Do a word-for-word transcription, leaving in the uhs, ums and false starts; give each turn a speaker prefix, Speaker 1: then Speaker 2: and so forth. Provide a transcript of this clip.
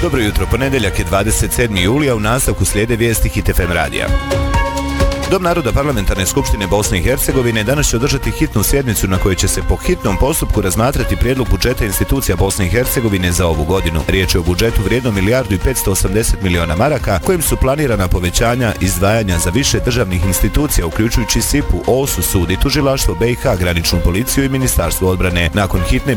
Speaker 1: Dobro jutro, ponedjeljak je dvadeset sedmi juli, a u nastavku slijede vijesti Hit F M radija. Dom naroda Parlamentarne skupštine Bosne i Hercegovine danas će održati hitnu sjednicu na kojoj će se po hitnom postupku razmatrati prijedlog budžeta institucija Bosne i Hercegovine za ovu godinu. Riječ je o budžetu vrijednom milijardu i petsto osamdeset miliona maraka, kojim su planirana povećanja izdvajanja za više državnih institucija, uključujući S I P U, O S U, sud i tužilaštvo B i H, graničnu policiju i Ministarstvo odbrane. Nakon hitne